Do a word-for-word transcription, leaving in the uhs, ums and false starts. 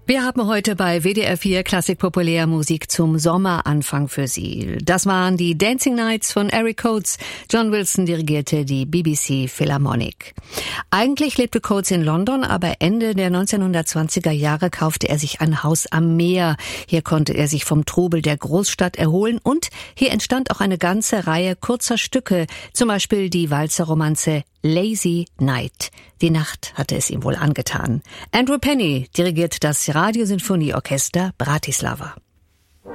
Wir haben heute bei W D R vier Klassik Populär Musik zum Sommeranfang für Sie. Das waren die Dancing Nights von Eric Coates. John Wilson dirigierte die B B C Philharmonic. Eigentlich lebte Coates in London, aber Ende der neunzehnhundertzwanziger Jahre kaufte er sich ein Haus am Meer. Hier konnte er sich vom Trubel der Großstadt erholen und hier entstand auch eine ganze Reihe kurzer Stücke, zum Beispiel die Walzerromanze Lazy Night. Die Nacht hatte es ihm wohl angetan. Andrew Penny dirigiert das Radiosinfonieorchester Bratislava.